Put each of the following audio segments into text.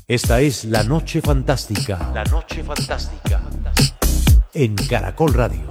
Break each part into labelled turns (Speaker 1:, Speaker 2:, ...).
Speaker 1: Esta es La Noche Fantástica. La Noche Fantástica. En Caracol Radio.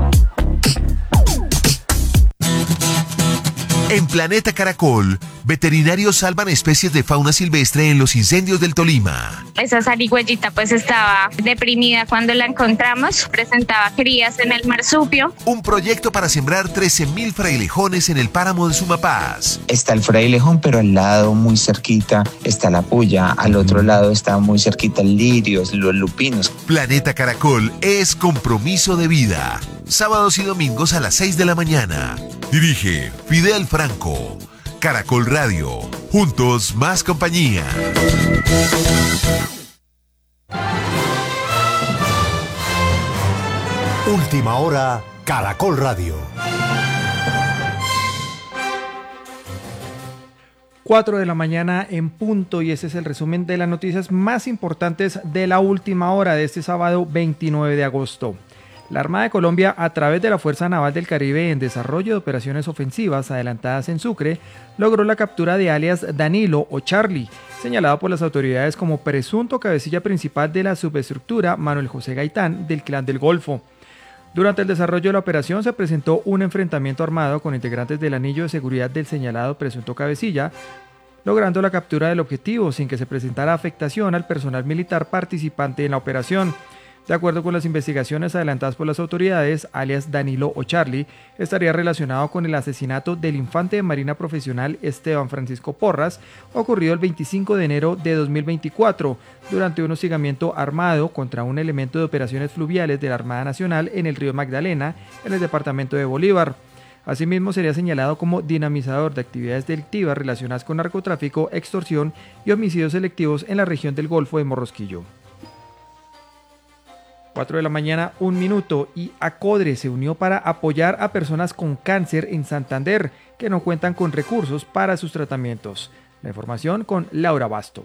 Speaker 2: En Planeta Caracol, veterinarios salvan especies de fauna silvestre en los incendios del Tolima.
Speaker 3: Esa zarigüeyita pues estaba deprimida cuando la encontramos, presentaba crías en el marsupio.
Speaker 2: Un proyecto para sembrar 13.000 frailejones en el páramo de Sumapaz.
Speaker 4: Está el frailejón, pero al lado, muy cerquita, está la puya. Al otro lado está muy cerquita el lirio, los lupinos.
Speaker 2: Planeta Caracol es compromiso de vida. Sábados y domingos a las 6 de la mañana. Dirige Fidel Franco. Caracol Radio. Juntos más compañía.
Speaker 1: Última hora, Caracol Radio.
Speaker 5: 4 de la mañana en punto, y este es el resumen de las noticias más importantes de la última hora de este sábado 29 de agosto. La Armada de Colombia, a través de la Fuerza Naval del Caribe en desarrollo de operaciones ofensivas adelantadas en Sucre, logró la captura de alias Danilo o Charlie, señalado por las autoridades como presunto cabecilla principal de la subestructura Manuel José Gaitán del Clan del Golfo. Durante el desarrollo de la operación se presentó un enfrentamiento armado con integrantes del anillo de seguridad del señalado presunto cabecilla, logrando la captura del objetivo sin que se presentara afectación al personal militar participante en la operación. De acuerdo con las investigaciones adelantadas por las autoridades, alias Danilo o Charlie estaría relacionado con el asesinato del infante de Marina profesional Esteban Francisco Porras, ocurrido el 25 de enero de 2024, durante un hostigamiento armado contra un elemento de operaciones fluviales de la Armada Nacional en el río Magdalena, en el departamento de Bolívar. Asimismo, sería señalado como dinamizador de actividades delictivas relacionadas con narcotráfico, extorsión y homicidios selectivos en la región del Golfo de Morrosquillo. 4 de la mañana, 1 minuto, y ACODRE se unió para apoyar a personas con cáncer en Santander que no cuentan con recursos para sus tratamientos. La información con Laura Basto.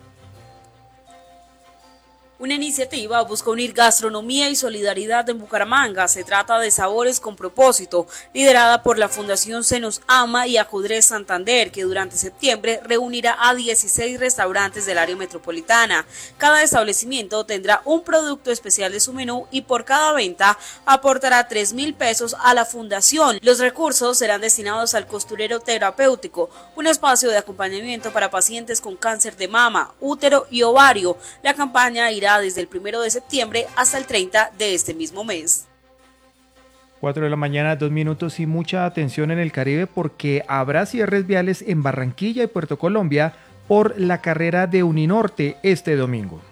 Speaker 6: Una iniciativa busca unir gastronomía y solidaridad en Bucaramanga. Se trata de Sabores con Propósito, liderada por la Fundación Se Nos Ama y ACODRE Santander, que durante septiembre reunirá a 16 restaurantes del área metropolitana. Cada establecimiento tendrá un producto especial de su menú y por cada venta aportará 3.000 pesos a la fundación. Los recursos serán destinados al costurero terapéutico, un espacio de acompañamiento para pacientes con cáncer de mama, útero y ovario. La campaña irá desde el 1 de septiembre hasta el 30 de este mismo mes.
Speaker 5: 4 de la mañana, 2 minutos, y mucha atención en el Caribe porque habrá cierres viales en Barranquilla y Puerto Colombia por la carrera de Uninorte este domingo.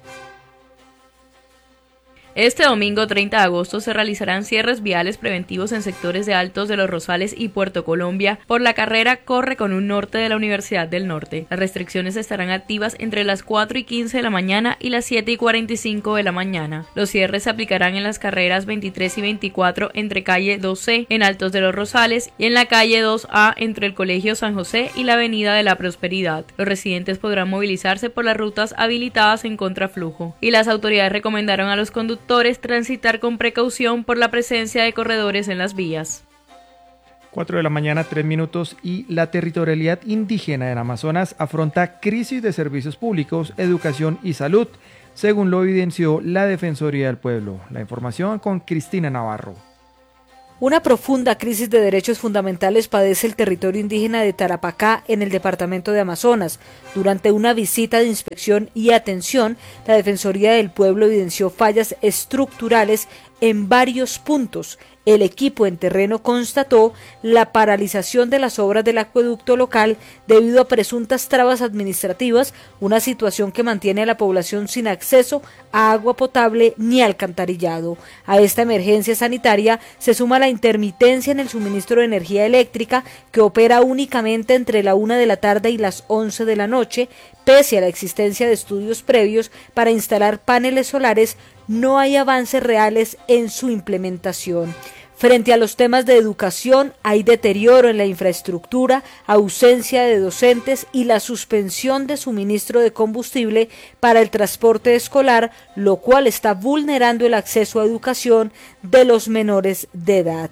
Speaker 7: Este domingo 30 de agosto se realizarán cierres viales preventivos en sectores de Altos de los Rosales y Puerto Colombia por la carrera Corre con un Norte de la Universidad del Norte. Las restricciones estarán activas entre las 4:15 de la mañana y las 7:45 de la mañana. Los cierres se aplicarán en las carreras 23 y 24 entre calle 2C en Altos de los Rosales y en la calle 2A entre el Colegio San José y la Avenida de la Prosperidad. Los residentes podrán movilizarse por las rutas habilitadas en contraflujo y las autoridades recomendaron a los conductores transitar con precaución por la presencia de corredores en las vías.
Speaker 5: 4 de la mañana, 3 minutos, y la territorialidad indígena en Amazonas afronta crisis de servicios públicos, educación y salud, según lo evidenció la Defensoría del Pueblo. La información con Cristina Navarro.
Speaker 8: Una profunda crisis de derechos fundamentales padece el territorio indígena de Tarapacá en el departamento de Amazonas. Durante una visita de inspección y atención, la Defensoría del Pueblo evidenció fallas estructurales en varios puntos. El equipo en terreno constató la paralización de las obras del acueducto local debido a presuntas trabas administrativas, una situación que mantiene a la población sin acceso a agua potable ni alcantarillado. A esta emergencia sanitaria se suma la intermitencia en el suministro de energía eléctrica, que opera únicamente entre la 1 de la tarde y las 11 de la noche. Pese a la existencia de estudios previos para instalar paneles solares, no hay avances reales en su implementación. Frente a los temas de educación, hay deterioro en la infraestructura, ausencia de docentes y la suspensión de suministro de combustible para el transporte escolar, lo cual está vulnerando el acceso a educación de los menores de edad.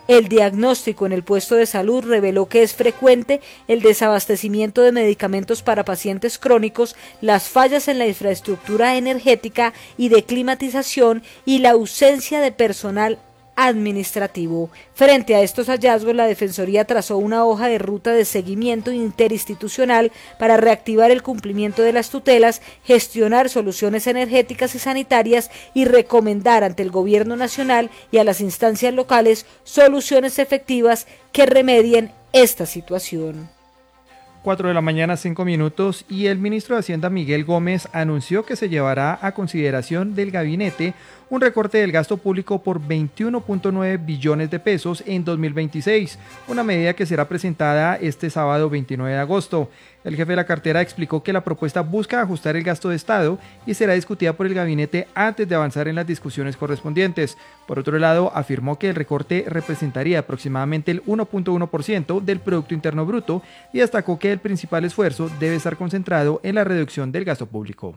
Speaker 8: El diagnóstico en el puesto de salud reveló que es frecuente el desabastecimiento de medicamentos para pacientes crónicos, las fallas en la infraestructura energética y de climatización y la ausencia de personal administrativo. Frente a estos hallazgos, la Defensoría trazó una hoja de ruta de seguimiento interinstitucional para reactivar el cumplimiento de las tutelas, gestionar soluciones energéticas y sanitarias y recomendar ante el Gobierno Nacional y a las instancias locales soluciones efectivas que remedien esta situación.
Speaker 5: 4 de la mañana, 5 minutos, y el ministro de Hacienda Miguel Gómez anunció que se llevará a consideración del gabinete un recorte del gasto público por 21.9 billones de pesos en 2026, una medida que será presentada este sábado 29 de agosto. El jefe de la cartera explicó que la propuesta busca ajustar el gasto de Estado y será discutida por el gabinete antes de avanzar en las discusiones correspondientes. Por otro lado, afirmó que el recorte representaría aproximadamente el 1.1% del Producto Interno Bruto y destacó que el principal esfuerzo debe estar concentrado en la reducción del gasto público.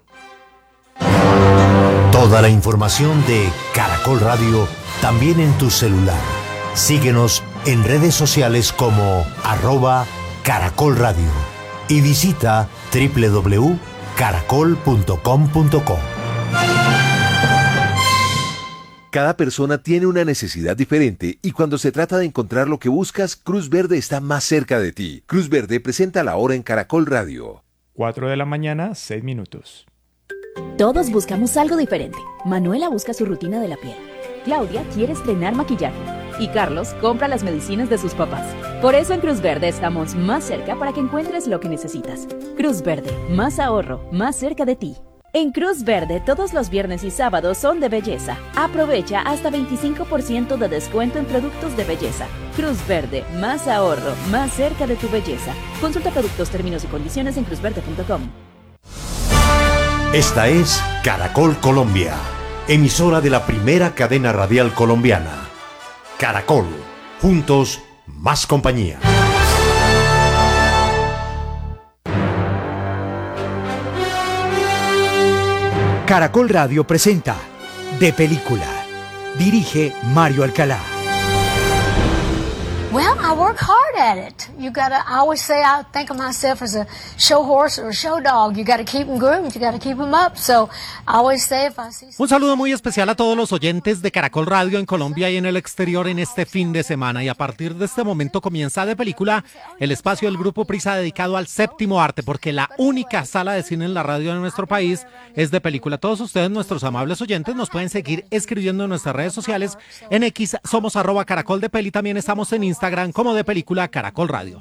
Speaker 1: Toda la información de Caracol Radio también en tu celular. Síguenos en redes sociales como @Caracol Radio y visita www.caracol.com.co.
Speaker 2: Cada persona tiene una necesidad diferente y cuando se trata de encontrar lo que buscas, Cruz Verde está más cerca de ti. Cruz Verde presenta la hora en Caracol Radio.
Speaker 5: 4 de la mañana, 6 minutos.
Speaker 9: Todos buscamos algo diferente. Manuela busca su rutina de la piel. Claudia quiere estrenar maquillaje. Y Carlos compra las medicinas de sus papás. Por eso en Cruz Verde estamos más cerca para que encuentres lo que necesitas. Cruz Verde, más ahorro, más cerca de ti. En Cruz Verde, todos los viernes y sábados son de belleza. Aprovecha hasta 25% de descuento en productos de belleza. Cruz Verde, más ahorro, más cerca de tu belleza. Consulta productos, términos y condiciones en cruzverde.com.
Speaker 1: Esta es Caracol Colombia, emisora de la primera cadena radial colombiana. Caracol, juntos, más compañía.
Speaker 10: Caracol Radio presenta De Película. Dirige Mario Alcalá.
Speaker 11: Well, I work hard at it. I always say I think of myself as a show horse or a show dog. You got to keep them groomed, you got to keep them up. So I always say if I see...
Speaker 12: Un saludo muy especial a todos los oyentes de Caracol Radio en Colombia y en el exterior en este fin de semana. Y a partir de este momento comienza De Película, el espacio del Grupo Prisa dedicado al séptimo arte, porque la única sala de cine en la radio de nuestro país es De Película. Todos ustedes, nuestros amables oyentes, nos pueden seguir escribiendo en nuestras redes sociales. En X somos @Caracol de Peli, también estamos en Instagram como De Película Caracol Radio.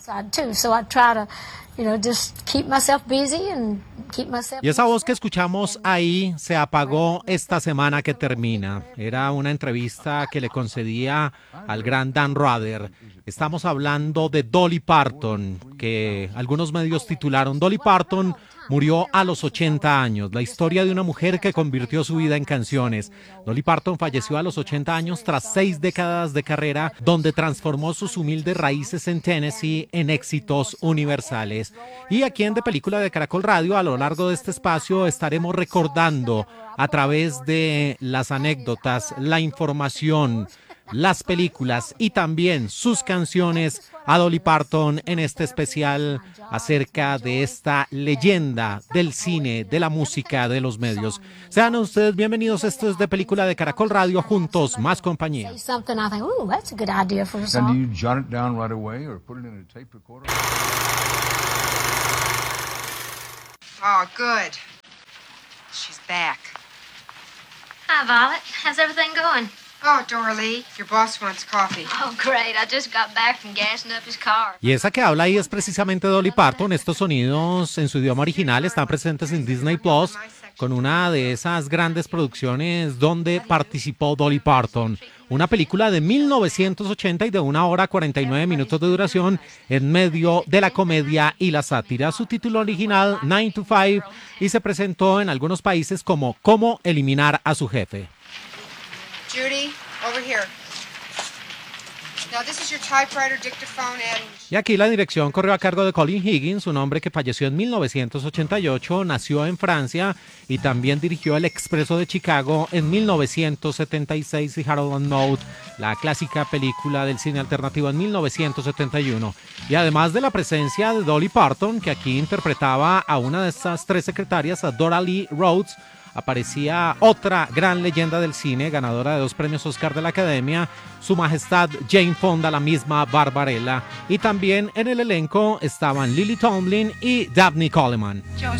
Speaker 12: Y esa voz que escuchamos ahí se apagó esta semana que termina. Era una entrevista que le concedía al gran Dan Rather. Estamos hablando de Dolly Parton, que algunos medios titularon Dolly Parton murió a los 80 años, la historia de una mujer que convirtió su vida en canciones. Dolly Parton falleció a los 80 años tras 6 décadas de carrera, donde transformó sus humildes raíces en Tennessee en éxitos universales. Y aquí en De Película de Caracol Radio, a lo largo de este espacio, estaremos recordando a través de las anécdotas, la información, las películas y también sus canciones a Dolly Parton en este especial acerca de esta leyenda del cine, de la música, de los medios. Sean ustedes bienvenidos, esto es De Película de Caracol Radio, juntos, más compañía.
Speaker 13: Oh, good. She's back.
Speaker 14: Hi, Violet. How's everything going?
Speaker 13: Oh, Dorley, your boss wants coffee.
Speaker 14: Oh, great. I just got back from gassing up his car.
Speaker 12: Y esa que habla ahí es precisamente Dolly Parton. Estos sonidos en su idioma original están presentes en Disney Plus, con una de esas grandes producciones donde participó Dolly Parton. Una película de 1980 y de 1 hora 49 minutos de duración en medio de la comedia y la sátira. Su título original, 9 to 5, y se presentó en algunos países como Cómo eliminar a su jefe.
Speaker 13: Judy, over here. Now this is your typewriter, dictaphone, and...
Speaker 12: Y aquí la dirección corrió a cargo de Colin Higgins, un hombre que falleció en 1988, nació en Francia y también dirigió El Expreso de Chicago en 1976 y Harold and Maude, la clásica película del cine alternativo en 1971. Y además de la presencia de Dolly Parton, que aquí interpretaba a una de estas tres secretarias, a Dora Lee Rhodes, aparecía otra gran leyenda del cine, ganadora de 2 premios Oscar de la Academia, Su Majestad Jane Fonda, la misma Barbarella. Y también en el elenco estaban Lily Tomlin y Dabney Coleman.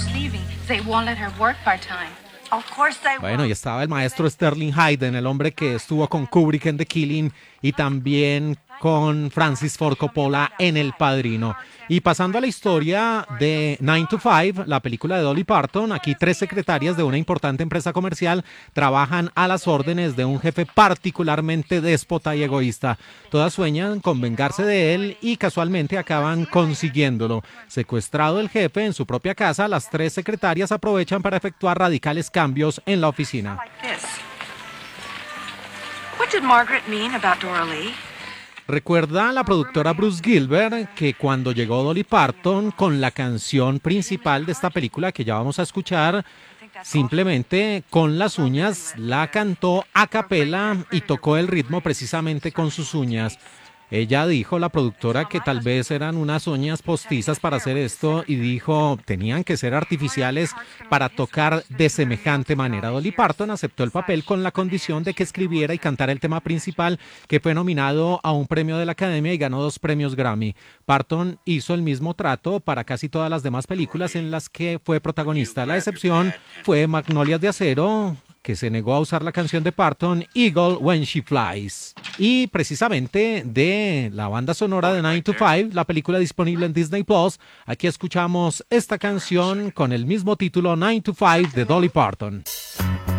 Speaker 12: Bueno, y estaba el maestro Sterling Hayden, el hombre que estuvo con Kubrick en The Killing y también con Francis Ford Coppola en El Padrino. Y pasando a la historia de 9 to 5, la película de Dolly Parton, aquí 3 secretarias de una importante empresa comercial trabajan a las órdenes de un jefe particularmente déspota y egoísta. Todas sueñan con vengarse de él y casualmente acaban consiguiéndolo. Secuestrado el jefe en su propia casa, las 3 secretarias aprovechan para efectuar radicales cambios en la oficina.
Speaker 15: What did Margaret mean about Dora Lee?
Speaker 12: Recuerda la productora Bruce Gilbert que cuando llegó Dolly Parton con la canción principal de esta película que ya vamos a escuchar, simplemente con las uñas la cantó a capela y tocó el ritmo precisamente con sus uñas. Ella dijo, la productora, que tal vez eran unas uñas postizas para hacer esto y dijo, tenían que ser artificiales para tocar de semejante manera. Dolly Parton aceptó el papel con la condición de que escribiera y cantara el tema principal, que fue nominado a un premio de la Academia y ganó 2 premios Grammy. Parton hizo el mismo trato para casi todas las demás películas en las que fue protagonista. La excepción fue Magnolias de Acero, que se negó a usar la canción de Parton, Eagle When She Flies. Y precisamente de la banda sonora de 9 to 5, la película disponible en Disney Plus, aquí escuchamos esta canción con el mismo título, 9 to 5, de Dolly Parton.